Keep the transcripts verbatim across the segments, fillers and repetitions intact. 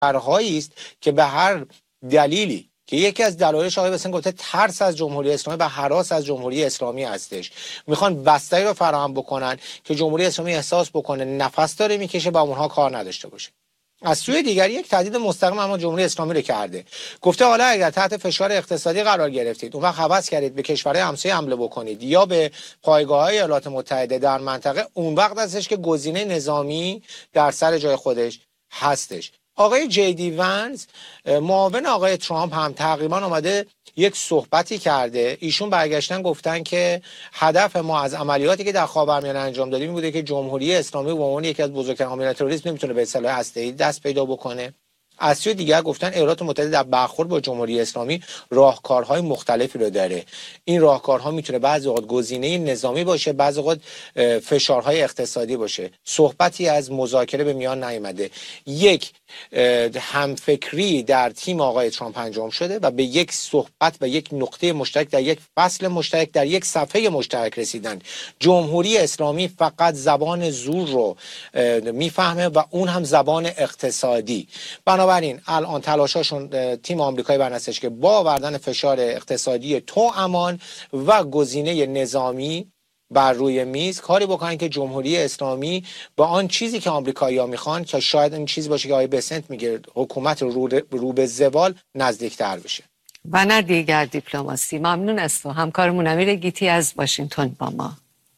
کشورهایی است که به هر دلیلی که یکی از دلایلش آقای بسن گفته ترس از جمهوری اسلامی و هراس از جمهوری اسلامی هستش، میخوان بستری رو فراهم بکنن که جمهوری اسلامی احساس بکنه نفس داره میکشه و اونها کار نداشته باشه. از سوی دیگری یک تهدید مستقیم اما جمهوری اسلامی رو کرده، گفته حالا اگر تحت فشار اقتصادی قرار گرفتید اون وقت هوس کردید به کشورهای همسایه حمله بکنید یا به پایگاه‌های ایالات متحده در منطقه، اون وقت هستش که گزینه نظامی در سر جای خودش هستش. آقای جی دی ونز معاون آقای ترامپ هم تقریبا آمده یک صحبتی کرده، ایشون برگشتن گفتن که هدف ما از عملیاتی که در خاورمیانه انجام دادیم این بوده که جمهوری اسلامی به عنوان یکی از بزرگترین حامیان تروریسم نمیتونه به سلاح هسته‌ای دست پیدا بکنه. از سوی دیگر گفتن ایالات متحده در برخورد با جمهوری اسلامی راهکارهای مختلفی رو داره. این راهکارها میتونه بعضی وقت گزینه نظامی باشه، بعضی وقت فشارهای اقتصادی باشه. صحبتی از مذاکره به میان نیامده. یک همفکری در تیم آقای ترامپ انجام شده و به یک صحبت و یک نقطه مشترک در یک فصل مشترک در یک صفحه مشترک رسیدن. جمهوری اسلامی فقط زبان زور رو میفهمه و اون هم زبان اقتصادی. بنابراین الان تلاشاشون تیم آمریکایی بر هستش که با آوردن فشار اقتصادی تو امان و گزینه نظامی بر روی میز کاری بکنن که جمهوری اسلامی با آن چیزی که آمریکایی‌ها میخوان که شاید این چیزی باشه که آقای بسنت میگه حکومت رو, رو به زوال نزدیکتر بشه و نه دیگر دیپلماسی. ممنون از تو همکارمون امیر گیتی از واشنگتن با ما.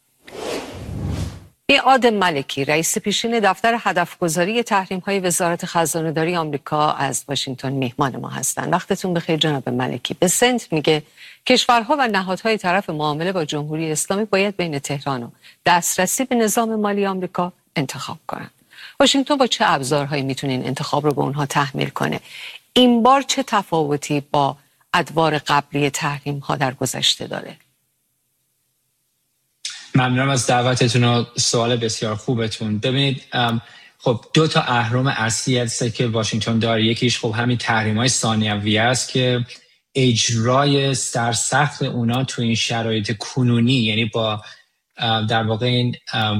میعاد ملکی رئیس پیشین دفتر هدفگذاری تحریم‌های وزارت خزانه‌داری آمریکا از واشنگتن مهمان ما هستند. وقتتون بخیر جناب ملکی. بسنت میگه کشورها و نهادهای طرف معامله با جمهوری اسلامی باید بین تهران و دسترسی به نظام مالی آمریکا انتخاب کنند. واشنگتن با چه ابزارهایی میتونه این انتخاب رو به اونها تحمیل کنه؟ این بار چه تفاوتی با ادوار قبلی تحریم‌ها در گذشته داره؟ ممنونم از دعوتتون و سوال بسیار خوبتون. ببینید خب دو تا اهرم اصلی هست که واشنگتن داره. یکیش خب همین تحریم‌های ثانویه است که اجرای سرسخت اونا تو این شرایط کنونی، یعنی با در واقع این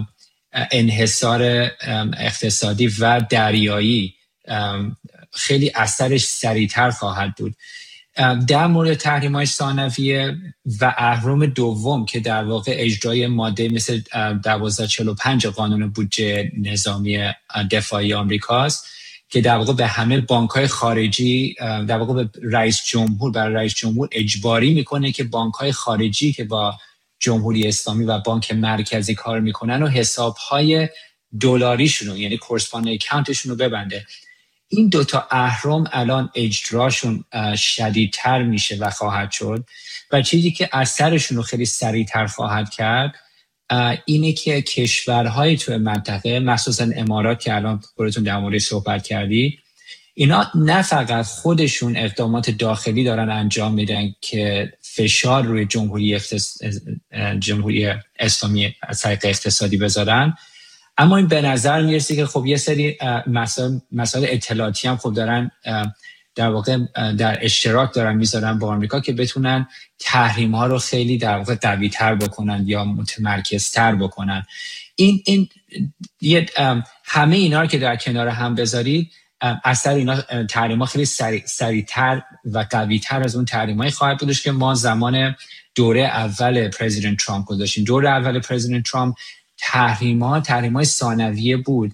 انحصار اقتصادی و دریایی، خیلی اثرش سریعتر خواهد بود. در مورد تحریم‌های ثانویه و اهرم دوم که در واقع اجرای ماده مثل دوازده چهل و پنج قانون بودجه نظامی دفاعی آمریکاست که در واقع به همه بانک‌های خارجی، در واقع به رئیس جمهور برای رئیس جمهور اجباری میکنه که بانک‌های خارجی که با جمهوری اسلامی و بانک مرکزی کار میکنن و حساب‌های دلاریشون، یعنی کورسپاندنت اکانتشون رو ببنده. این دوتا اهرم الان اجراشون شدیدتر میشه و خواهد شد و چیزی که اثرشون رو خیلی سریعتر خواهد کرد اینه که کشورهای توی منطقه، مخصوصا امارات که الان خودتون در موردش صحبت کردید، اینا نه فقط خودشون اقدامات داخلی دارن انجام میدن که فشار روی جمهوری, اختص... جمهوری اسلامی از طریق اقتصادی بذارن، اما این به نظر میرسه که خب یه سری مسائل, مسائل اطلاعاتی هم خب دارن در واقع در اشتراک دارن میذارن با آمریکا که بتونن تحریم ها رو خیلی در واقع قوی تر بکنن یا متمرکز تر بکنن. این این یه همه اینا رو که در کنار هم بذارید، اثر اینا تحریم ها خیلی سریع سریعتر و قوی تر از اون تحریم هایی خواهد بودش که ما زمان دوره اول پرزیدنت ترامپ گذاشتیم. دوره اول پرزیدنت ترامپ تحریم‌ها تحریم‌های ثانویه بود،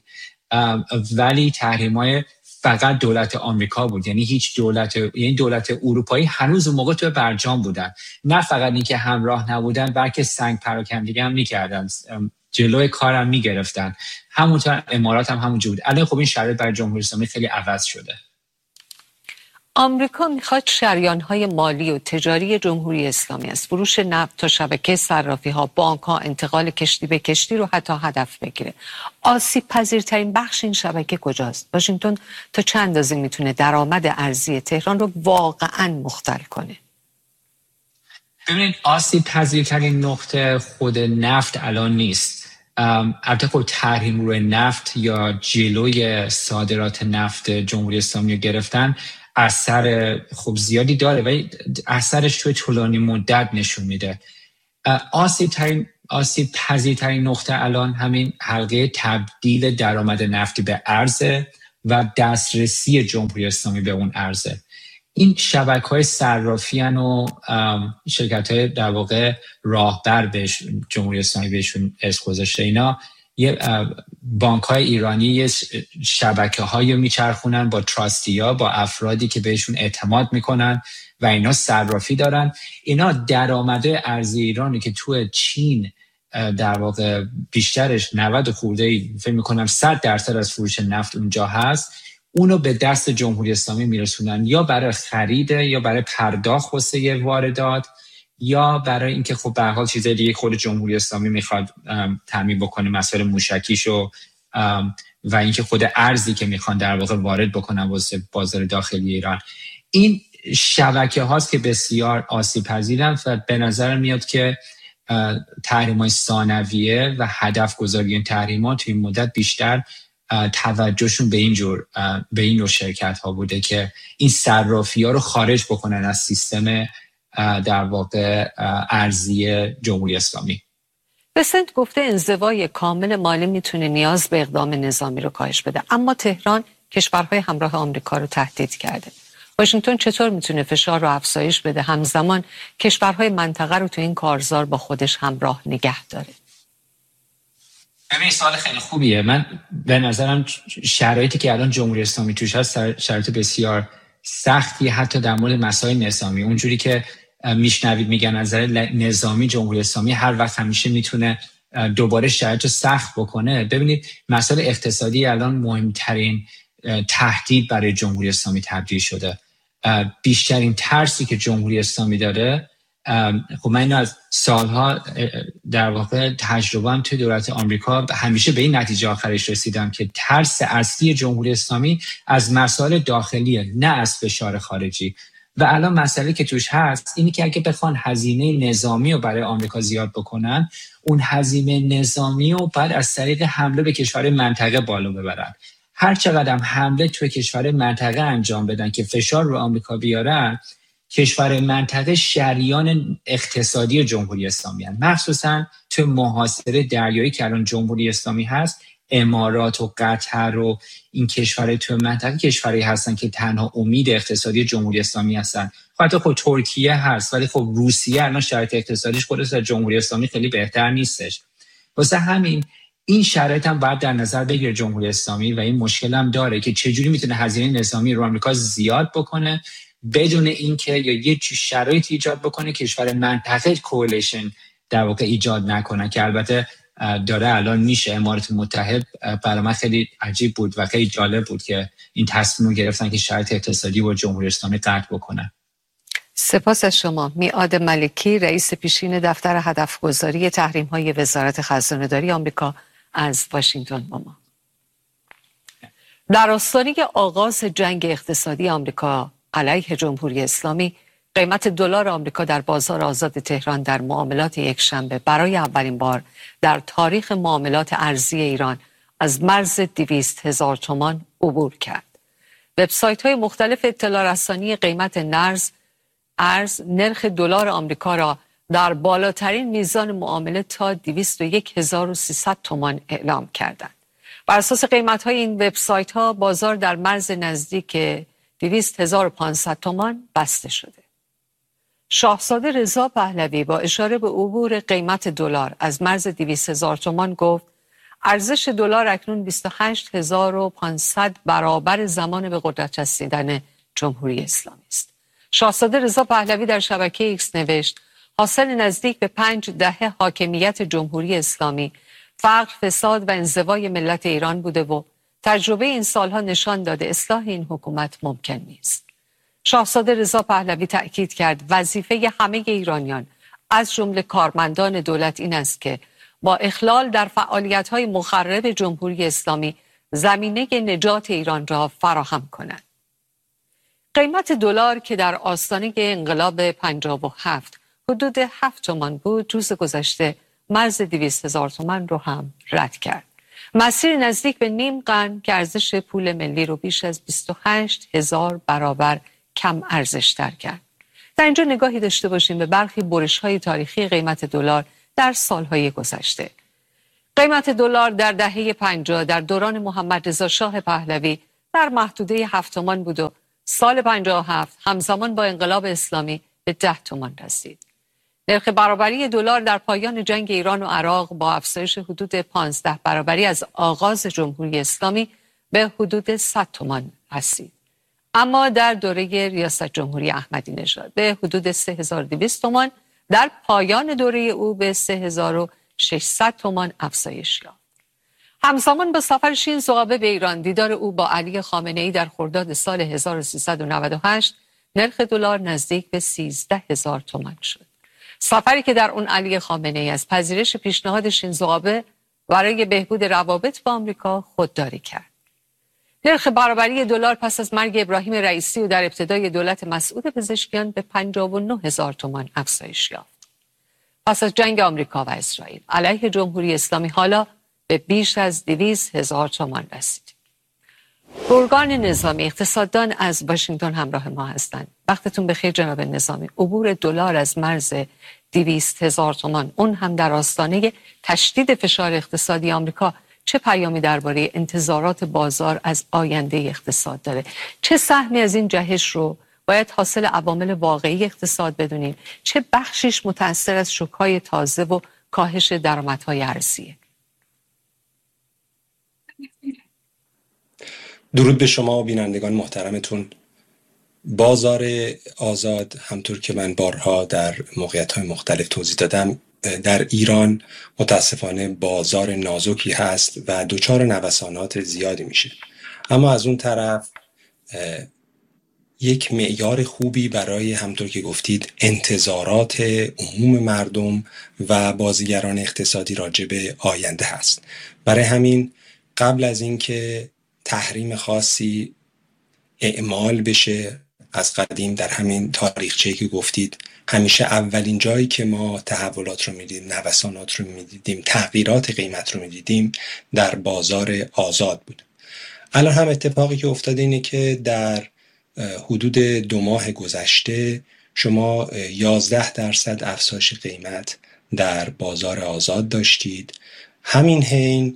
ولی تحریم‌های فقط دولت آمریکا بود، یعنی هیچ دولت، یعنی دولت اروپایی هنوز اون موقع تو برجام بودن، نه فقط اینکه همراه نبودن بلکه سنگ پراکنده هم می‌کردن، جلوی کارم می‌گرفتن. همونطور امارات هم همونجوری بود. الان خب این شرایط برای جمهوری اسلامی خیلی عوض شده. آمریکا میخواد شریان‌های مالی و تجاری جمهوری اسلامی از فروش نفت تا شبکه صرافی‌ها، بانک‌ها، انتقال کشتی به کشتی رو حتی هدف بگیره. آسیب پذیرترین بخش این شبکه کجاست؟ واشنگتن تا چند اندازه میتونه درآمد ارزی تهران رو واقعاً مختل کنه؟ ببینید آسیب پذیرترین نقطه خود نفت الان نیست. البته خب تحریم روی نفت یا جلوی صادرات نفت جمهوری اسلامی رو گرفتن اثر خوب زیادی داره ولی اثرش توی طولانی مدت نشون میده. آسیب ترین آسیب پذیرترین نقطه الان همین حلقه تبدیل درآمد نفتی به ارز و دسترسی جمهوری اسلامی به اون ارزه. این شبکه‌های صرافی و شرکت‌های در واقع راهبر به جمهوری اسلامی بهشون اسم گذاشته، اینا یه بانک‌های ایرانی یه شبکه‌هایی میچرخونن با تراستیا، با افرادی که بهشون اعتماد میکنن و اینا صرافی دارن. اینا درآمدهای ارزی ایرانی که تو چین در واقع بیشترش نود خورده، فکر میکنم صد درصد از فروش نفت اونجا هست، اونو به دست جمهوری اسلامی میرسونن، یا برای خرید یا برای پرداخت واسه واردات، یا برای اینکه خب به هر حال چیزای دیگه خود جمهوری اسلامی میخواد تامین بکنه، مسائل موشکیشو و اینکه خود ارزی که میخوان در واقع وارد بکنن واسه بازار داخلی ایران. این شبکه هاست که بسیار آسیب پذیرن و به نظر میاد که تحریم‌های ثانویه و هدف گذاری این تحریمات توی این مدت بیشتر توجهشون به این جور به این نوع شرکت ها بوده که این صرافی ها رو خارج بکنن از سیستم در واقع ارزی جمهوری اسلامی. بسنت گفته انزوای کامل مالی میتونه نیاز به اقدام نظامی رو کاهش بده، اما تهران کشورهای همراه آمریکا رو تهدید کرده. واشنگتن چطور میتونه فشار رو افزایش بده همزمان کشورهای منطقه رو تو این کارزار با خودش همراه نگه داره؟ ببین سوال خیلی خوبیه. من به نظرم شرایطی که الان جمهوری اسلامی توش هست شرایط بسیار سختی، حتی در مورد مسائل نظامی. اونجوری که میشنوید میگن از نظر نظامی جمهوری اسلامی هر وقت همیشه میتونه دوباره شرایط رو سخت بکنه. ببینید مسائل اقتصادی الان مهمترین تهدید برای جمهوری اسلامی تبدیل شده. بیشترین ترسی که جمهوری اسلامی داره، خب من اینو از سالها در واقع تجربه هم توی دولت آمریکا همیشه به این نتیجه آخرش رسیدم که ترس اصلی جمهوری اسلامی از مسائل داخلیه، نه از فشار خارجی. و الان مسئله که توش هست اینی که اگه بخوان هزینه نظامی رو برای آمریکا زیاد بکنن، اون هزینه نظامی رو بعد از طریق حمله به کشور منطقه بالا ببرن. هر چقدر هم حمله توی کشور منطقه انجام بدن که فشار رو آمریکا بیارن، کشور منطقه شریان اقتصادی جمهوری اسلامی هستند، مخصوصا توی محاصره دریایی که الان جمهوری اسلامی هست. امارات و قطر و این کشورهای توی منطقه کشورهایی هستن که تنها امید اقتصادی جمهوری اسلامی هستن. حتی خب ترکیه هست، ولی خب روسیه الان شرایط اقتصادیش خودش از جمهوری اسلامی خیلی بهتر نیستش. واسه همین این شرایط هم باید در نظر بگیره جمهوری اسلامی و این مشکل هم داره که چجوری میتونه هزینه نظامی رو آمریکا زیاد بکنه بدون اینکه یا یه شرایط ایجاد بکنه کشور منطقه کولیشن در واقع ایجاد نکنه، که البته داره الان میشه. امارات متحد برای من خیلی عجیب بود و خیلی جالب بود که این تصمیم رو گرفتن که شرایط اقتصادی با جمهوری اسلامی قطع بکنن. سپاس از شما. میعاد ملکی، رئیس پیشین دفتر هدفگذاری تحریم‌های وزارت خزانه‌داری آمریکا از واشنگتن با ما. در آستانه آغاز جنگ اقتصادی آمریکا علیه جمهوری اسلامی، قیمت دلار آمریکا در بازار آزاد تهران در معاملات یکشنبه برای اولین بار در تاریخ معاملات ارزی ایران از مرز دویست هزار تومان عبور کرد. وبسایت‌های مختلف اطلاع رسانی قیمت نرز ارز نرخ دلار آمریکا را در بالاترین میزان معامله تا دویست و یک هزار و سیصد تومان اعلام کردند. بر اساس قیمت‌های این وبسایت‌ها بازار در مرز نزدیک دویست هزار و پانصد تومان بسته شده. شاهزاده رضا پهلوی با اشاره به عبور قیمت دلار از مرز دویست هزار تومان گفت ارزش دلار اکنون بیست و هشت هزار و پانصد برابر زمان به قدرت رسیدن جمهوری اسلامی است. شاهزاده رضا پهلوی در شبکه ایکس نوشت حاصل نزدیک به پنج دهه حاکمیت جمهوری اسلامی، فقر، فساد و انزوای ملت ایران بوده و تجربه این سالها نشان داده اصلاح این حکومت ممکن نیست. شاهزاده رضا پهلوی تأکید کرد وظیفه همه ایرانیان از جمله کارمندان دولت این است که با اخلال در فعالیت‌های مخرب جمهوری اسلامی زمینه نجات ایران را فراهم کنند. قیمت دلار که در آستانه انقلاب پنجاه و هفت حدود هفت تومان بود، روز گذشته مرز دویست هزار تومان رو هم رد کرد. مسیر نزدیک به نیم قرن که ارزش پول ملی رو بیش از بیست و هشت هزار برابر کم ارزش تر کرد. در اینجا نگاهی داشته باشیم به برخی برش‌های تاریخی قیمت دلار در سالهای گذشته. قیمت دلار در دهه پنجاه در دوران محمد رضا شاه پهلوی در محدوده هفت تومان بود و سال پنجاه و هفت همزمان با انقلاب اسلامی به ده تومان رسید. نرخ برابری دلار در پایان جنگ ایران و عراق با افزایش حدود پانزده برابری از آغاز جمهوری اسلامی به حدود صد تومان رسید. اما در دوره ریاست جمهوری احمدی نژاد به حدود سه هزار و دویست تومان، در پایان دوره او به سه هزار و ششصد تومان افزایش یافت. همزمان با سفر شینزو آبه به ایران، دیدار او با علی خامنه‌ای در خرداد سال هزار و سیصد و نود و هشت، نرخ دلار نزدیک به سیزده هزار تومان شد. سفری که در اون علی خامنه‌ای از پذیرش پیشنهاد شینزو آبه برای بهبود روابط با آمریکا خودداری کرد. نرخ برابری دلار پس از مرگ ابراهیم رئیسی و در ابتدای دولت مسعود پزشکیان به پنجاه و نه هزار تومان افزایش یافت. پس از جنگ آمریکا و اسرائیل علیه جمهوری اسلامی حالا به بیش از دویست هزار تومان رسید. گرگان نظامی، اقتصاددان از واشنگتن همراه ما هستند. وقتتون بخیر جناب نظامی. عبور دلار از مرز دویست هزار تومان، اون هم در آستانه تشدید فشار اقتصادی آمریکا، چه پیامی درباره انتظارات بازار از آینده اقتصاد داره؟ چه سهمی از این جهش رو باید حاصل عوامل واقعی اقتصاد بدونیم؟ چه بخشیش متأثر از شوک‌های تازه و کاهش درآمدهای ارزیه؟ درود به شما و بینندگان محترمتون. بازار آزاد، همطور که من بارها در موقعیت‌های مختلف توضیح دادم، در ایران متاسفانه بازار نازکی هست و دچار نوسانات زیادی میشه. اما از اون طرف یک معیار خوبی برای، همطور که گفتید، انتظارات عموم مردم و بازیگران اقتصادی راجع به آینده هست. برای همین قبل از اینکه تحریم خاصی اعمال بشه، از قدیم در همین تاریخچه‌ای که گفتید، همیشه اولین جایی که ما تحولات رو میدیدیم، نوسانات رو میدیدیم، تغییرات قیمت رو میدیدیم، در بازار آزاد بود. الان هم اتفاقی که افتاده اینه که در حدود دو ماه گذشته شما یازده درصد افزایش قیمت در بازار آزاد داشتید. همین حین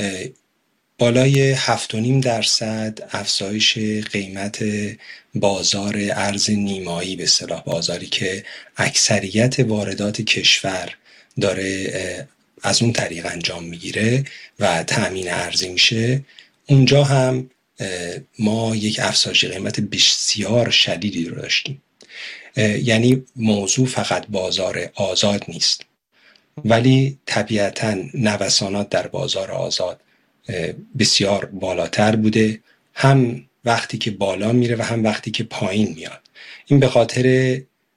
بالای هفت و نیم درصد افزایش قیمت بازار ارز نیمایی، به اصطلاح بازاری که اکثریت واردات کشور داره از اون طریق انجام میگیره و تأمین ارزی میشه، اونجا هم ما یک افزایش قیمت بسیار شدیدی رو داشتیم. یعنی موضوع فقط بازار آزاد نیست، ولی طبیعتاً نوسانات در بازار آزاد بسیار بالاتر بوده، هم وقتی که بالا میره و هم وقتی که پایین میاد. این به خاطر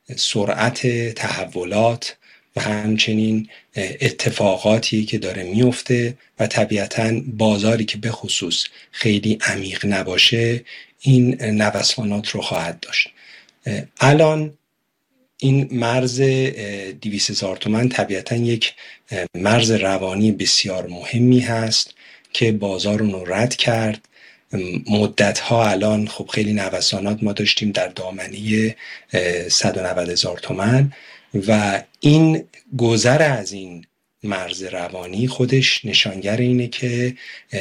سرعت تحولات و همچنین اتفاقاتی که داره میفته و طبیعتاً بازاری که به خصوص خیلی عمیق نباشه این نوسانات رو خواهد داشت. الان این مرز دویست هزار تومان طبیعتاً یک مرز روانی بسیار مهمی هست که بازار رو رد کرد. مدت‌ها الان خب خیلی نوسانات ما داشتیم در دامنه صد و نود هزار تومان و این گذر از این مرز روانی خودش نشانگر اینه که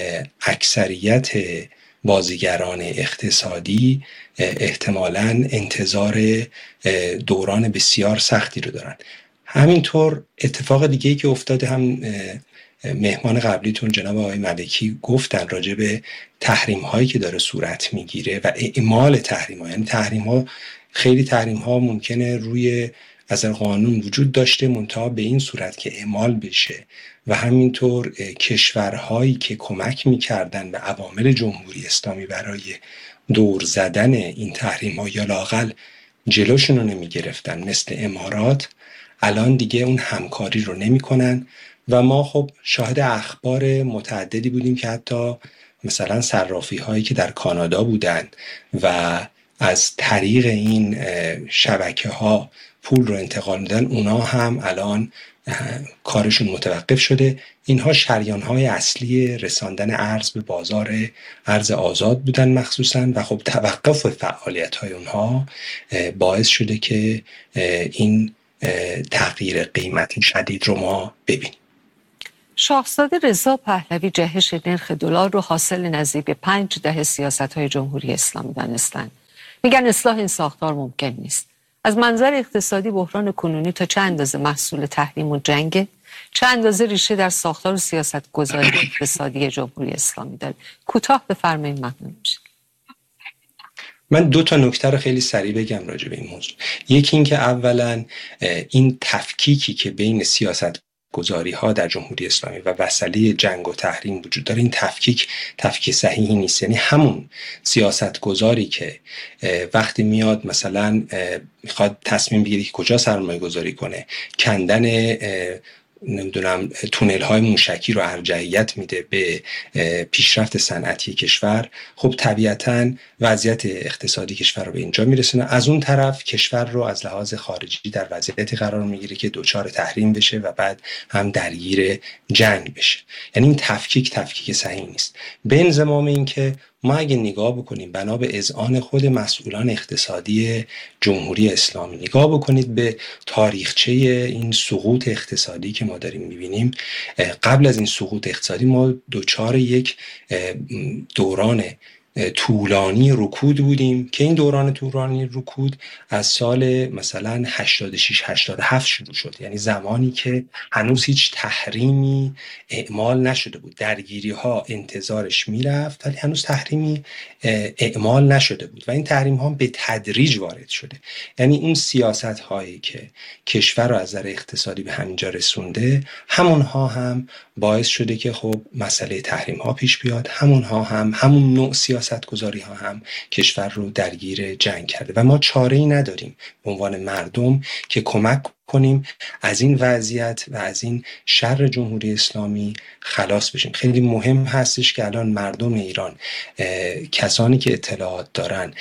اکثریت بازیگران اقتصادی احتمالاً انتظار دوران بسیار سختی رو دارن. همینطور اتفاق دیگه‌ای که افتاده، هم مهمان قبلیتون جناب آقای ملکی گفتن راجع به تحریم هایی که داره صورت میگیره و اعمال تحریم ها. یعنی تحریم ها، خیلی تحریم ها ممکنه روی از قانون وجود داشته منتها به این صورت که اعمال بشه و همینطور کشورهایی که کمک میکردن به عوامل جمهوری اسلامی برای دور زدن این تحریم ها یا لااقل جلوشون رو نمیگرفتن، مثل امارات، الان دیگه اون همکاری رو نمیکنن و ما خب شاهد اخبار متعددی بودیم که حتی مثلا صرافی هایی که در کانادا بودن و از طریق این شبکه ها پول رو انتقال میدن، اونا هم الان کارشون متوقف شده. اینها شریان های اصلی رساندن ارز به بازار ارز آزاد بودن مخصوصا و خب توقف فعالیت های اونها باعث شده که این تغییر قیمتی شدید رو ما ببینیم. شاهزاده رضا پهلوی جهش نرخ دلار رو حاصل نزدیک به پنج دهه سیاست‌های جمهوری اسلامی دانستن. میگن اصلاح این ساختار ممکن نیست. از منظر اقتصادی بحران کنونی تا چه اندازه محصول تحریم و جنگ، چه اندازه ریشه در ساختار و سیاست گذاری اقتصادی جمهوری اسلامی داره؟ کوتاه بفرمایید، ممنون میشم. من دو تا نکته رو خیلی سریع بگم راجع به این موضوع. یکی این که اولا این تفکیکی که بین سیاست گذاری ها در جمهوری اسلامی و مسئله جنگ و تحریم وجود داره، این تفکیک تفکیک صحیحی نیست. یعنی همون سیاست گذاری که وقتی میاد مثلا میخواد تصمیم بگیره که کجا سرمایه گذاری کنه، کندن نمیدونم تونل های موشکی رو ارجحیت میده به پیشرفت صنعتی کشور، خب طبیعتاً وضعیت اقتصادی کشور رو به اینجا میرسونه. از اون طرف کشور رو از لحاظ خارجی در وضعیتی قرار میگیره که دچار تحریم بشه و بعد هم درگیر جنگ بشه. یعنی این تفکیک تفکیک صحیح نیست. به انضمام این که ما اگه نگاه بکنیم بنا به اذعان خود مسئولان اقتصادی جمهوری اسلامی، نگاه بکنید به تاریخچه این سقوط اقتصادی که ما داریم میبینیم، قبل از این سقوط اقتصادی ما دچار یک دوران طولانی رکود بودیم که این دوران طولانی رکود از سال مثلا هشتاد و شش هشتاد و هفت شروع شد. یعنی زمانی که هنوز هیچ تحریمی اعمال نشده بود، درگیری ها انتظارش میرفت ولی هنوز تحریمی اعمال نشده بود و این تحریم ها به تدریج وارد شده. یعنی اون سیاست هایی که کشور رو از نظر اقتصادی به همینجا رسونده، همونها هم باعث شده که خب مسئله تحریم ها پیش بیاد، همونها هم همون نوع سیاست گذاری ها هم کشور رو درگیر جنگ کرده و ما چاره ای نداریم به عنوان مردم که کمک کنیم از این وضعیت و از این شر جمهوری اسلامی خلاص بشیم. خیلی مهم هستش که الان مردم ایران، کسانی که اطلاعات دارن،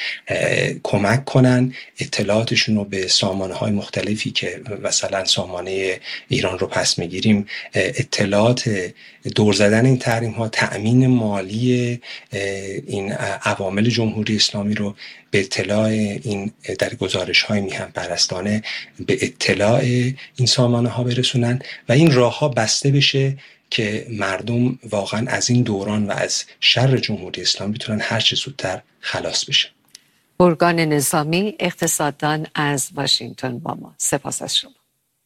کمک کنن اطلاعاتشون رو به سامانه های مختلفی که مثلا سامانه ایران رو پس میگیریم، اطلاعات دور زدن این تحریم ها، تأمین مالی این عوامل جمهوری اسلامی رو به اطلاع این در گزارش های میهن پرستانه به اطلاع این سامانه ها برسونن و این راه ها بسته بشه که مردم واقعا از این دوران و از شر جمهوری اسلامی بتونن هر چه زودتر خلاص بشن. برگان نظامی، اقتصاددان از واشنگتن با ما. سپاس از شما.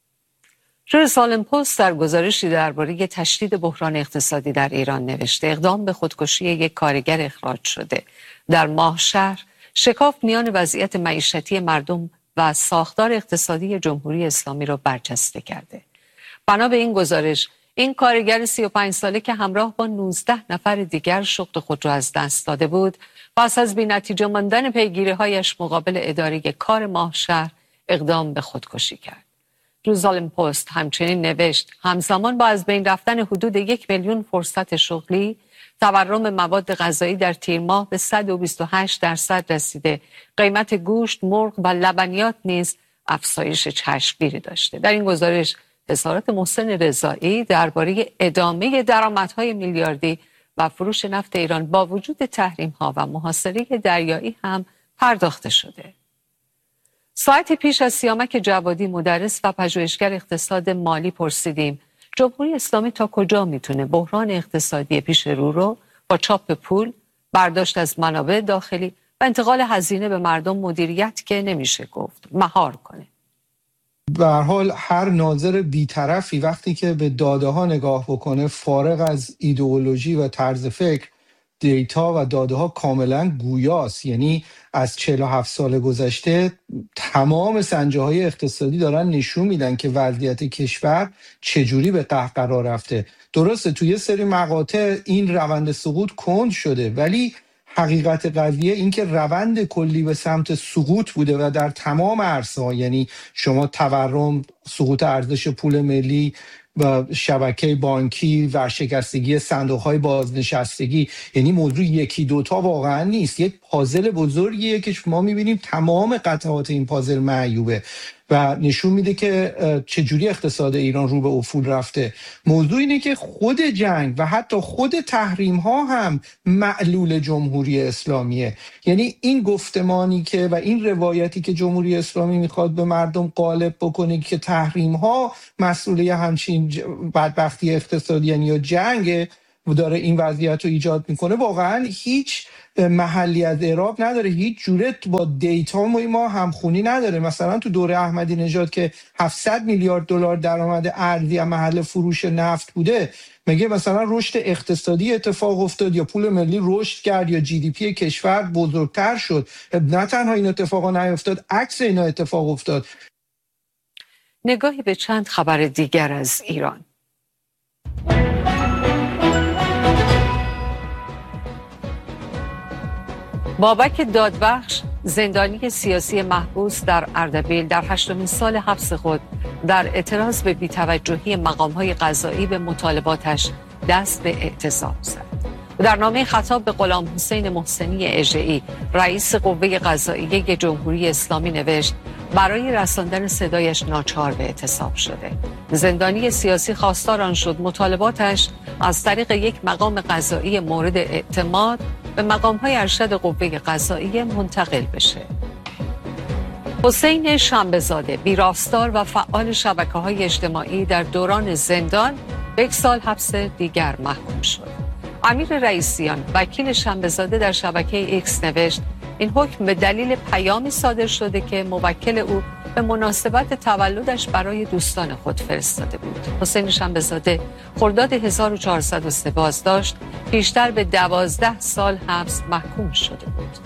ژروزالم پست در گزارشی درباره تشدید بحران اقتصادی در ایران نوشته اقدام به خودکشی یک کارگر اخراج شده در ماهشهر شکاف میان وضعیت معیشتی مردم و ساختار اقتصادی جمهوری اسلامی را برجسته کرده. بنا به این گزارش، این کارگر سی و پنج ساله که همراه با نوزده نفر دیگر شغل خود را از دست داده بود، پس از بی‌نتیجه ماندن پیگیری‌هایش مقابل اداره کار ماهشهر اقدام به خودکشی کرد. ژروزالم پست همچنین نوشت همزمان با از بین رفتن حدود یک میلیون فرصت شغلی، تورم مواد غذایی در تیر ماه به صد و بیست و هشت درصد رسیده. قیمت گوشت، مرغ و لبنیات نیز افزایش چشمگیری داشته. در این گزارش وزارت محسن رضایی درباره ادامه درآمدهای میلیاردی و فروش نفت ایران با وجود تحریم‌ها و محاصره دریایی هم پرداخته شده. ساعتی پیش از سیامک جوادی، مدرس و پژوهشگر اقتصاد مالی، پرسیدیم جمهوری اسلامی تا کجا میتونه بحران اقتصادی پیش رو رو با چاپ پول، برداشت از منابع داخلی و انتقال هزینه به مردم، مدیریت که نمیشه گفت، مهار کنه. به هر حال هر ناظر بی‌طرفی وقتی که به داده ها نگاه بکنه، فارغ از ایدئولوژی و طرز فکر، دیتا و داده ها کاملا گویاست. یعنی از چهل و هفت سال گذشته تمام سنجه های اقتصادی دارن نشون میدن که وضعیت کشور چجوری به قهقرا رفته. درسته توی یه سری مقاطع این روند سقوط کند شده، ولی حقیقت قضیه این که روند کلی به سمت سقوط بوده و در تمام عرصه‌ها، یعنی شما تورم، سقوط ارزش پول ملی و شبکه بانکی، ورشکستگی صندوق‌های بازنشستگی، یعنی موضوع یکی دوتا واقعا نیست، یک پازل بزرگیه که ما می‌بینیم تمام قطعات این پازل معیوبه و نشون میده که چجوری اقتصاد ایران رو به افول رفته. موضوع اینه که خود جنگ و حتی خود تحریم ها هم معلول جمهوری اسلامیه. یعنی این گفتمانی که و این روایتی که جمهوری اسلامی میخواد به مردم غالب بکنه که تحریم ها مسئولیت همچین بدبختی اقتصادی یعنی یا جنگ داره این وضعیت رو ایجاد میکنه، واقعا هیچ محلی از اعراب نداره، هیچ جوره با دیتا ما همخونی نداره. مثلا تو دوره احمدی نژاد که هفتصد میلیارد دلار درآمد ارزی از محل فروش نفت بوده، مگه مثلا رشد اقتصادی اتفاق افتاد یا پول ملی رشد کرد یا جی دی پی کشور بزرگتر شد؟ نه تنها این اتفاقا نیفتاد، عکس اینا اتفاق افتاد. نگاهی به چند خبر دیگر از ایران. بابک دادبخش، زندانی سیاسی محبوس در اردبیل، در هشتمین سال حبس خود در اعتراض به بی‌توجهی مقام‌های قضایی به مطالباتش دست به اعتصاب زد. و در نامه خطاب به غلام حسین محسنی اژه‌ای، رئیس قوه قضاییه جمهوری اسلامی نوشت برای رساندن صدایش ناچار به اعتصاب شده. زندانی سیاسی خواستار آن شد مطالباتش از طریق یک مقام قضایی مورد اعتماد به مقام‌های ارشد قوه قضاییه منتقل بشه. حسین شنبه‌زاده، ویراستار و فعال شبکه‌های اجتماعی، در دوران زندان به یک سال حبس دیگر محکوم شد. امیر رئیسیان، وکیل شنبه‌زاده، در شبکه ایکس نوشت این حکم به دلیل پیامی صادر شده که موکل او به مناسبت تولدش برای دوستان خود فرستاده بود. حسین شنبه‌زاده خرداد هزار و چهارصد و سه بازداشت، پیشتر به دوازده سال حبس محکوم شده بود.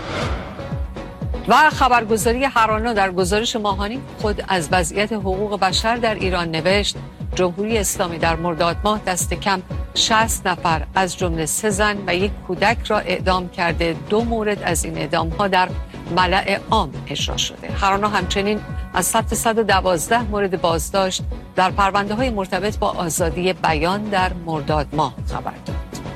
و خبرگزاری هرانا در گزارش ماهانی خود از وضعیت حقوق بشر در ایران نوشت جمهوری اسلامی در مرداد ماه دست کم شصت نفر از جمله سه زن و یک کودک را اعدام کرده. دو مورد از این اعدام‌ها در ملأ عام اجرا شده. هرانا همچنین از ثبت صد و دوازده مورد بازداشت در پرونده‌های مرتبط با آزادی بیان در مرداد ماه خبر داد.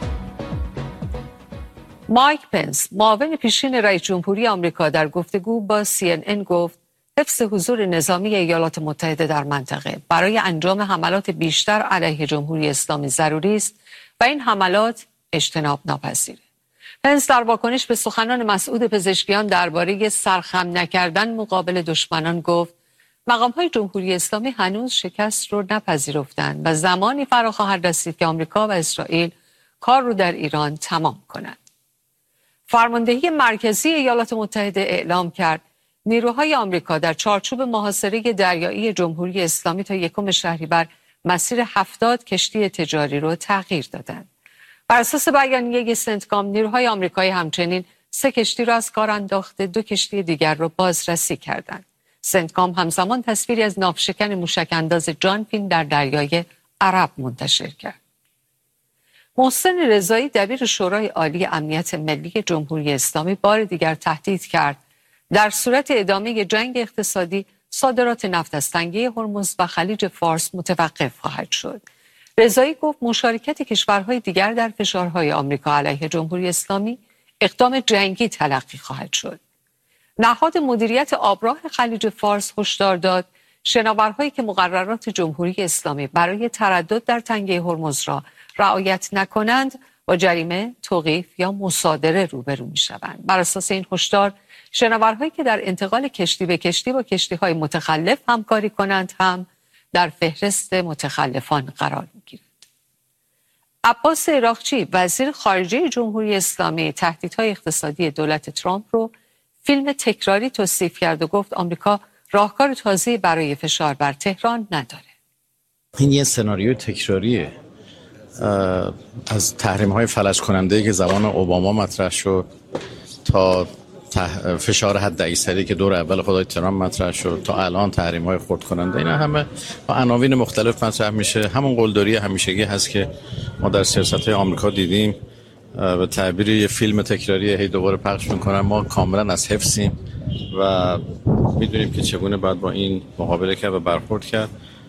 مایک پنس، معاون پیشین رئیس جمهوری آمریکا، در گفتگو با سی ان ان گفت حفظ حضور نظامی ایالات متحده در منطقه برای انجام حملات بیشتر علیه جمهوری اسلامی ضروری است و این حملات اجتناب ناپذیره. پنس در واکنش به سخنان مسعود پزشکیان درباره سرخم نکردن مقابل دشمنان گفت مقام‌های جمهوری اسلامی هنوز شکست رو نپذیرفتند و زمانی فرا خواهد رسید که آمریکا و اسرائیل کار رو در ایران تمام کنند. فرماندهی مرکزی ایالات متحده اعلام کرد نیروهای آمریکا در چارچوب محاصره دریایی جمهوری اسلامی تا یکم شهریور مسیر هفتاد کشتی تجاری رو تغییر دادند. بر اساس بیانیه سنتکام، نیروهای آمریکایی همچنین سه کشتی را از کار انداخته، دو کشتی دیگر را بازرسی کردند. سنتکام همزمان تصویری از ناوشکن موشک انداز جان فین در دریای عرب منتشر کرد. محسن رضایی، دبیر شورای عالی امنیت ملی جمهوری اسلامی، بار دیگر تهدید کرد در صورت ادامه جنگ اقتصادی صادرات نفت از تنگه هرمز و خلیج فارس متوقف خواهد شد. رضایی گفت مشارکت کشورهای دیگر در فشارهای آمریکا علیه جمهوری اسلامی اقدام جنگی تلقی خواهد شد. نهاد مدیریت آبراه خلیج فارس هشدار داد شناورهایی که مقررات جمهوری اسلامی برای تردد در تنگه هرمز را رعایت نکنند با جریمه، توقیف یا مصادره روبرو می‌شوند. بر اساس این هشدار، شناورهایی که در انتقال کشتی به کشتی با کشتی‌های متخلف همکاری کنند هم در فهرست متخلفان قرار می‌گیرند. عباس عراقچی، وزیر خارجه جمهوری اسلامی، تهدیدهای اقتصادی دولت ترامپ رو فیلم تکراری توصیف کرد و گفت آمریکا راهکار تازه‌ای برای فشار بر تهران نداره. این یه سناریوی تکراریه از تحریم‌های فلج کننده‌ای که زمان اوباما مطرح شد تا فشار حد اکثری که دور اول خدای ترامپ مطرح شد تا الان تحریم‌های خرد کننده. اینا همه با عناوین مختلف مطرح میشه. همون قلدری همیشگی هست که ما در سیاست‌های آمریکا دیدیم. به تعبیر یه فیلم تکراری هی دوباره پخش میکنن. ما کاملا از حفظیم و میدونیم که چگونه باید با این مقابله کرد و برخورد کرد.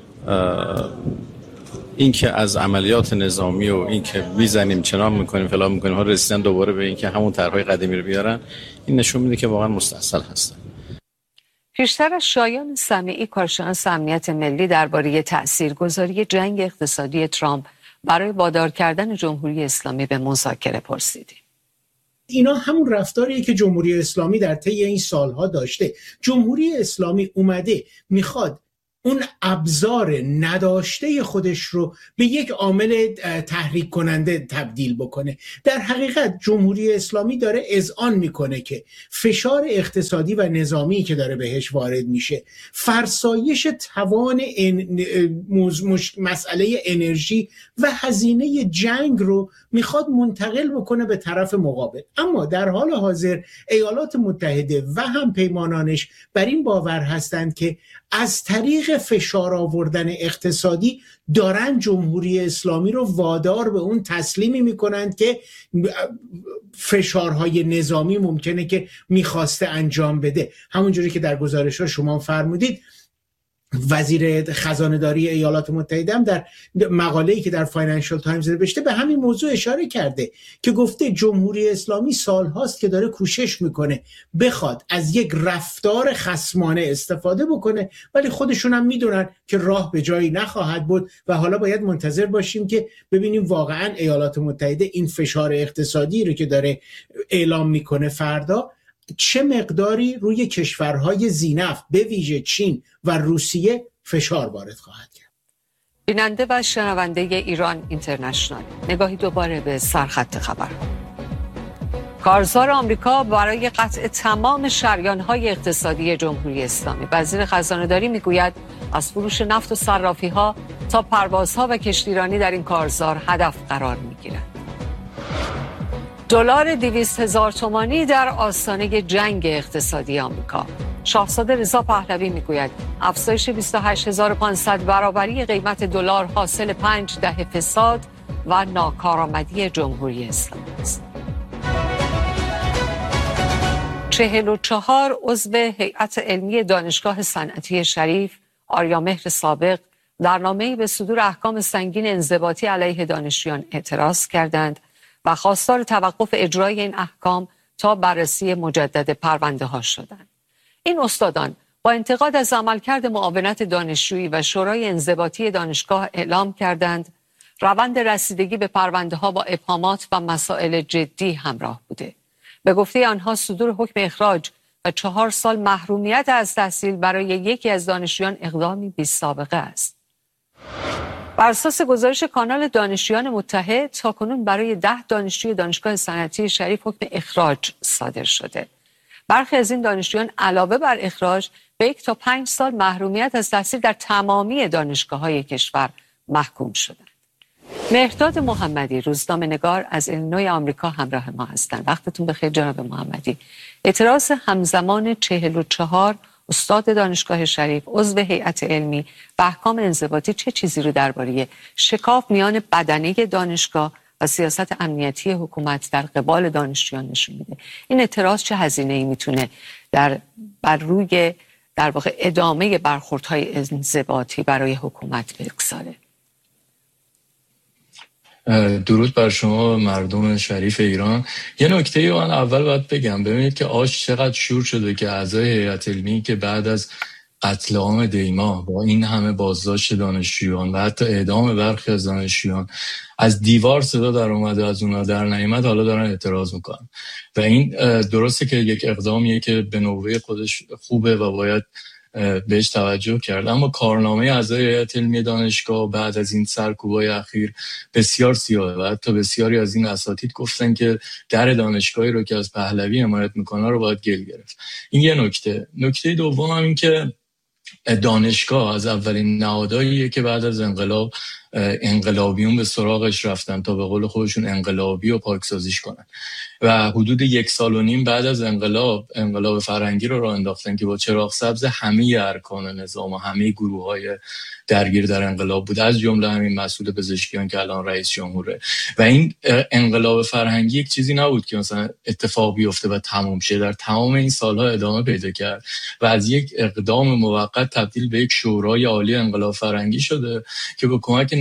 این که از عملیات نظامی و این که میزنیم چنان میکنیم فلان میکنیم ها رسیدن دوباره به این که همون طرحهای قدیمی رو بیارن، این نشون میده که واقعا مستعصل هستن. پیشتر از شایان سمیعی، کارشناس امنیت ملی، درباره تاثیرگذاری جنگ اقتصادی ترامپ برای وادار کردن جمهوری اسلامی به مذاکره پرسیدیم. اینا همون رفتاریه که جمهوری اسلامی در طی این سالها داشته. جمهوری اسلامی اومده میخواد اون ابزار نداشته خودش رو به یک عامل تحریک کننده تبدیل بکنه. در حقیقت جمهوری اسلامی داره اذعان میکنه که فشار اقتصادی و نظامی که داره بهش وارد میشه، فرسایش توان مسئله انرژی و هزینه جنگ رو میخواد منتقل بکنه به طرف مقابل. اما در حال حاضر ایالات متحده و هم پیمانانش بر این باور هستند که از طریق فشار آوردن اقتصادی دارن جمهوری اسلامی رو وادار به اون تسلیمی میکنند که فشارهای نظامی ممکنه که میخواسته انجام بده. همونجوری که در گزارش ها شما فرمودید، وزیر خزانه‌داری ایالات متحده هم در مقاله‌ای که در فاینانشال تایمز نوشته به همین موضوع اشاره کرده که گفته جمهوری اسلامی سالهاست که داره کوشش میکنه بخواد از یک رفتار خصمانه استفاده بکنه، ولی خودشون هم میدونن که راه به جایی نخواهد بود و حالا باید منتظر باشیم که ببینیم واقعا ایالات متحده این فشار اقتصادی رو که داره اعلام میکنه فردا چه مقداری روی کشورهای ذی‌نفت به ویژه چین و روسیه فشار وارد خواهد کرد. بیننده و شنونده ایران اینترنشنال، نگاهی دوباره به سرخط خبر. کارزار آمریکا برای قطع تمام شریان‌های اقتصادی جمهوری اسلامی. وزیر خزانه‌داری میگوید از فروش نفت و صرافی‌ها تا پروازها و کشتیرانی در این کارزار هدف قرار می‌گیرد. دلار دویست هزار تومانی در آستانه جنگ اقتصادی آمریکا. شاهزاده رضا پهلوی میگوید افزایش بیست و هشت هزار و پانصد برابری قیمت دلار حاصل پنج دهه فساد و ناکارآمدی جمهوری اسلامی است. چهل و چهار عضو هیئت علمی دانشگاه صنعتی شریف، آریامهر سابق، در نامه‌ای به صدور احکام سنگین انضباطی علیه دانشجویان اعتراض کردند و خواستار توقف اجرای این احکام تا بررسی مجدد پرونده ها شدند. این استادان با انتقاد از عملکرد معاونت دانشجویی و شورای انضباطی دانشگاه اعلام کردند روند رسیدگی به پرونده ها با ابهامات و مسائل جدی همراه بوده. به گفته آنها صدور حکم اخراج و چهار سال محرومیت از تحصیل برای یکی از دانشجویان اقدامی بی سابقه است. بر اساس گزارش کانال دانشجویان متحد، تاکنون برای ده دانشجوی دانشگاه صنعتی شریف حکم اخراج صادر شده. برخی از این دانشجویان علاوه بر اخراج به یک تا پنج سال محرومیت از تحصیل در تمامی دانشگاه‌های کشور محکوم شدند. مهرداد محمدی، روزنامه‌نگار از ایلینوی آمریکا همراه ما هستند. وقتتون بخیر جناب محمدی. اعتراض همزمان چهل و چهار استاد دانشگاه شریف عضو هیئت علمی و احکام انضباطی چه چیزی رو درباره شکاف میان بدنه دانشگاه و سیاست امنیتی حکومت در قبال دانشجویان نشون میده؟ این اعتراض چه هزینه‌ای میتونه در بر روی در واقع ادامه برخوردهای انضباطی برای حکومت بگذاره؟ درود بر شما مردم شریف ایران. یه نکته من اول باید بگم، ببینید که آش چقدر شور شده که اعضای هیئت علمی که بعد از قتل عام دیما با این همه بازداشت دانشجویان و حتی اعدام برخی از دانشجویان از دیوار صدا در اومده، از اونا در نیامد، حالا دارن اعتراض میکنن. و این درسته که یک اقدامیه که به نوبه خودش خوبه و باید بهش توجه کرد، اما کارنامه اعضای هیئت علمی دانشگاه بعد از این سرکوبای اخیر بسیار سیاهه و حتی بسیاری از این اساتید گفتن که در دانشگاهی رو که از پهلوی حمایت میکنه رو باید گل گرفت. این یه نکته. نکته دوم هم این که دانشگاه از اولین نهادهاییه که بعد از انقلاب انقلابیون به سراغش رفتن تا به قول خودشون انقلابی و پاکسازیش کنن و حدود یک سال و نیم بعد از انقلاب انقلاب فرهنگی رو راه انداختن که با چراغ سبز همه ارکان نظام و همه گروه‌های درگیر در انقلاب بود، از جمله همین مسئول پزشکیان که الان رئیس جمهوره. و این انقلاب فرهنگی یک چیزی نبود که مثلا اتفاق بیفته و تموم شه، در تمام این سالها ادامه پیدا کرد و از یک اقدام موقت تبدیل به یک شورای عالی انقلاب فرهنگی شده که با کمک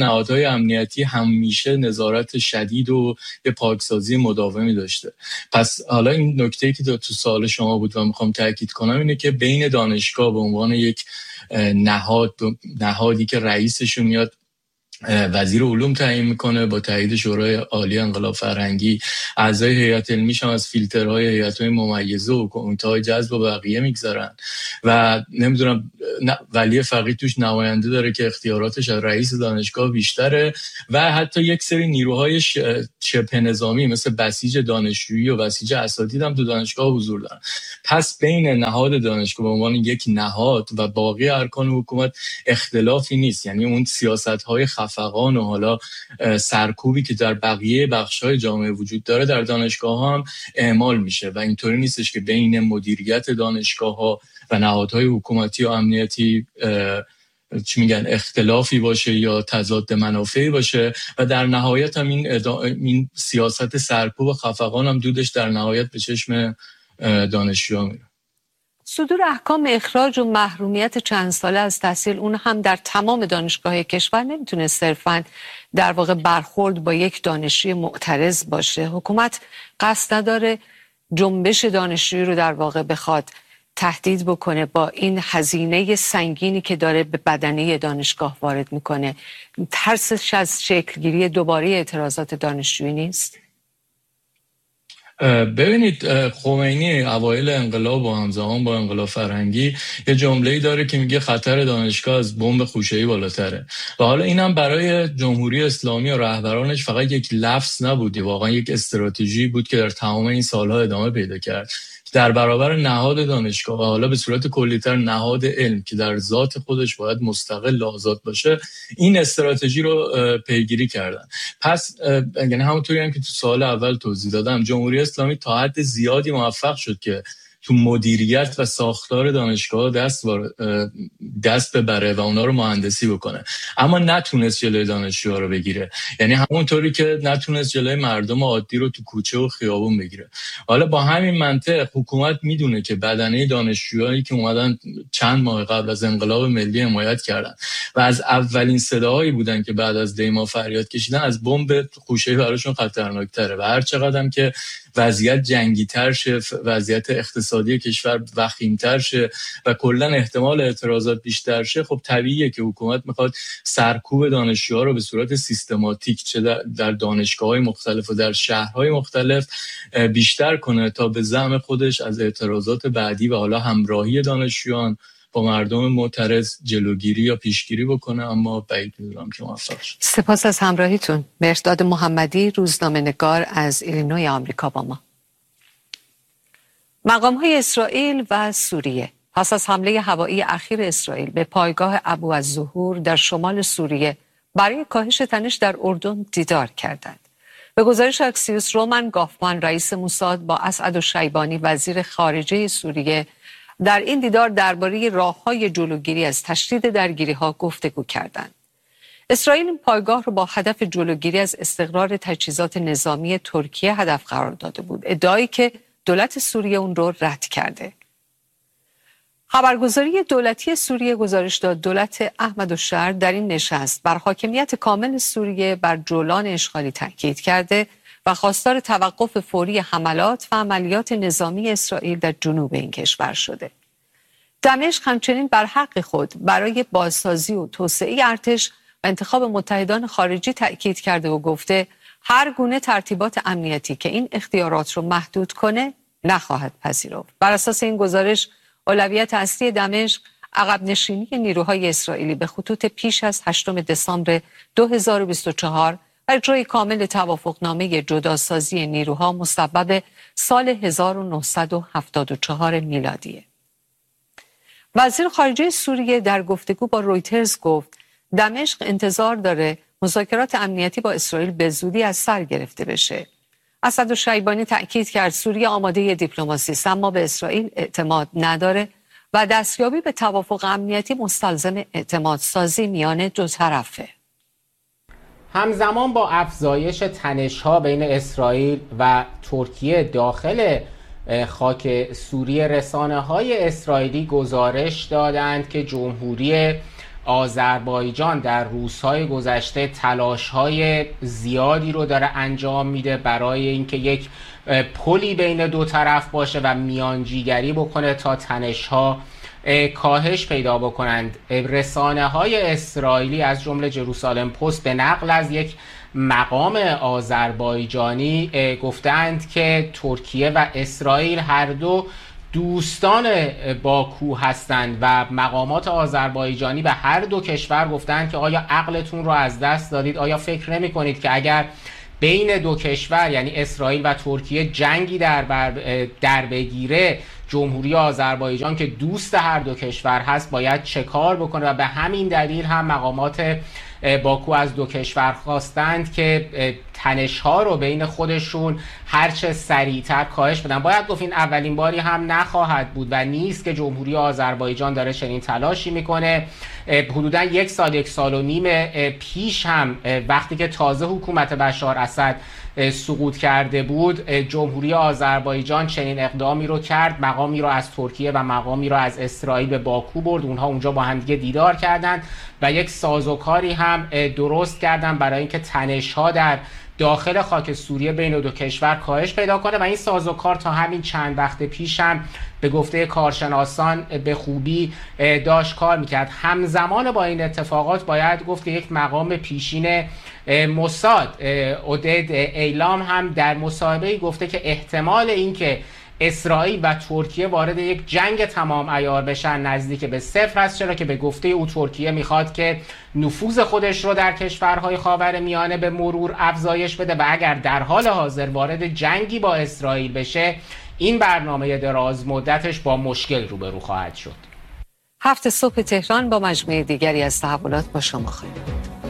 نهادهای امنیتی همیشه نظارت شدید و یه پاکسازی مداومی داشته. پس حالا این نکته‌ای که تو سوال شما بود و میخوام تاکید کنم اینه که بین دانشگاه به عنوان یک نهاد نهادی که رئیسشون میاد وزیر علوم تعیین میکنه با تایید شورای عالی انقلاب فرهنگی، اعضای هیئت علمیش هم از فیلترهای هیئت‌های ممیزه و کمیته‌های جذب و بقیه میگذارن و نمیدونم ولی فقیه توش نماینده داره که اختیاراتش از رئیس دانشگاه بیشتره و حتی یک سری نیروهای شبه نظامی مثل بسیج دانشجویی و بسیج اساتید هم تو دانشگاه حضور دارن. پس بین نهاد دانشگاه به عنوان یک نهاد و باقی ارکان حکومت اختلافی نیست، یعنی اون سیاست‌های خفقان و حالا سرکوبی که در بقیه بخش‌های جامعه وجود داره در دانشگاه هم اعمال میشه و اینطوری نیستش که بین مدیریت دانشگاه‌ها و نهادهای حکومتی و امنیتی چی میگن اختلافی باشه یا تضاد منافعی باشه و در نهایت هم این, این سیاست سرکوب و خفقان هم دودش در نهایت به چشم دانشجوها میره. صدور احکام اخراج و محرومیت چند ساله از تحصیل اون هم در تمام دانشگاه کشور نمیتونه صرفاً در واقع برخورد با یک دانشجوی معترض باشه. حکومت قصد نداره جنبش دانشجویی رو در واقع بخواد تهدید بکنه با این هزینه سنگینی که داره به بدنه دانشگاه وارد میکنه. ترسش از شکلگیری دوباره اعتراضات دانشجویی نیست؟ ببینید خمینی اوایل انقلاب و همزمان با انقلاب فرهنگی یه جمله‌ای داره که میگه خطر دانشگاه از بمب خوشه‌ای بالاتره و حالا اینم برای جمهوری اسلامی و رهبرانش فقط یک لفظ نبودی، واقعا یک استراتژی بود که در تمام این سالها ادامه پیدا کرد در برابر نهاد دانشگاه و حالا به صورت کلی‌تر نهاد علم که در ذات خودش باید مستقل و آزاد باشه، این استراتژی رو پیگیری کردن. پس یعنی همونطوری هم که تو سوال اول توضیح دادم، جمهوری اسلامی تا حد زیادی موفق شد که تو مدیریت و ساختار دانشگاه دست دست ببره و اونا رو مهندسی بکنه، اما نتونست جلوی دانشجوها رو بگیره. یعنی همونطوری که نتونست جلوی مردم عادی رو تو کوچه و خیابون بگیره. حالا با همین منطق حکومت میدونه که بدنه دانشجوهایی که اومدن چند ماه قبل از انقلاب ملی حمایت کردن و از اولین صداهایی بودن که بعد از دیما فریاد کشیدن، از بمب خوشه‌ای براشون خطرناک‌تره و هر چقدرم که وضعیت جنگی‌تر شه، وضعیت اقتصادی کشور وخیم‌تر شه و کلاً احتمال اعتراضات بیشتر شه، خب طبیعیه که حکومت میخواد سرکوب دانشجوها رو به صورت سیستماتیک چه در دانشگاه‌های مختلف و در شهرهای مختلف بیشتر کنه تا به زعم خودش از اعتراضات بعدی و حالا همراهی دانشجویان با مردم معترض جلوگیری یا پیشگیری بکنه، اما بعید می‌دونم که موفق شه. سپاس از همراهیتون. مهرداد محمدی، روزنامه‌نگار از ایلینوی آمریکا با ما. مقام‌های اسرائیل و سوریه پس از حمله هوایی اخیر اسرائیل به پایگاه ابوالظهور در شمال سوریه برای کاهش تنش در اردن دیدار کردند. به گزارش اکسیوس، رومن گافمان رئیس موساد با اسعد الشیبانی وزیر خارجه سوریه در این دیدار درباره راه‌های جلوگیری از تشدید درگیری‌ها گفتگو کردند. اسرائیل این پایگاه را با هدف جلوگیری از استقرار تجهیزات نظامی ترکیه هدف قرار داده بود، ادعایی که دولت سوریه اون رو رد کرده. خبرگزاری دولتی سوریه گزارش داد دولت احمد الشر در این نشست بر حاکمیت کامل سوریه بر جولان اشغالی تاکید کرده و خواستار توقف فوری حملات و عملیات نظامی اسرائیل در جنوب این کشور شده. دمشق همچنین بر حق خود برای بازسازی و توسعه ارتش و انتخاب متحدان خارجی تأکید کرده و گفته هر گونه ترتیبات امنیتی که این اختیارات رو محدود کنه نخواهد پذیرفت. بر اساس این گزارش، اولویت اصلی دمشق عقب نشینی نیروهای اسرائیلی به خطوط پیش از هشتم دسامبر دو هزار و بیست و چهار و اجرای کامل توافقنامه جداسازی نیروها مصوب سال هزار و نهصد و هفتاد و چهار میلادیه. وزیر خارجه سوریه در گفتگو با رویترز گفت دمشق انتظار داره مذاکرات امنیتی با اسرائیل به زودی از سر گرفته بشه. اسد الشیبانی تأکید کرد سوریه آماده دیپلماسی است، اما به اسرائیل اعتماد نداره و دستیابی به توافق امنیتی مستلزم اعتماد سازی میان دو طرفه. همزمان با افزایش تنش‌ها بین اسرائیل و ترکیه داخل خاک سوریه، رسانه‌های اسرائیلی گزارش دادند که جمهوری آذربایجان در روزهای گذشته تلاش‌های زیادی رو داره انجام میده برای اینکه یک پلی بین دو طرف باشه و میانجیگری بکنه تا تنش‌ها کاهش پیدا بکنند. رسانه‌های اسرائیلی از جمله جروسالم پست به نقل از یک مقام آذربایجانی گفتند که ترکیه و اسرائیل هر دو دوستان باکو هستند و مقامات آذربایجانی به هر دو کشور گفتند که آیا عقلتون رو از دست دادید؟ آیا فکر نمی کنید که اگر بین دو کشور یعنی اسرائیل و ترکیه جنگی در, در بگیره، جمهوری آذربایجان که دوست هر دو کشور هست باید چه کار بکنه؟ و به همین دلیل هم مقامات باکو از دو کشور خواستند که تنش‌ها رو بین خودشون هرچه سریعتر کاهش بدن. باید گفت این اولین باری هم نخواهد بود و نیست که جمهوری آذربایجان داره چنین تلاشی میکنه. حدوداً یک سال یک سال و نیم پیش هم وقتی که تازه حکومت بشار اسد سقوط کرده بود، جمهوری آذربایجان چنین اقدامی رو کرد، مقامی رو از ترکیه و مقامی رو از اسرائیل به باکو برد، اونها اونجا با هم دیگه دیدار کردند و یک سازوکاری هم درست کردن برای اینکه تنش‌ها در داخل خاک سوریه بین دو کشور کاهش پیدا کنه و این سازوکار تا همین چند وقت پیش هم به گفته کارشناسان به خوبی داشت کار میکرد. همزمان با این اتفاقات باید گفت که یک مقام پیشین موساد عودد ایلام هم در مصاحبه‌ای گفته که احتمال اینکه اسرائیل و ترکیه وارد یک جنگ تمام عیار بشن نزدیک به صفر است، چرا که به گفته او ترکیه میخواد که نفوذ خودش رو در کشورهای خاورمیانه به مرور افزایش بده و اگر در حال حاضر وارد جنگی با اسرائیل بشه این برنامه دراز مدتش با مشکل روبرو خواهد شد. هفت صبح تهران با مجموعه دیگری از تحولات با شما خواهیم بود.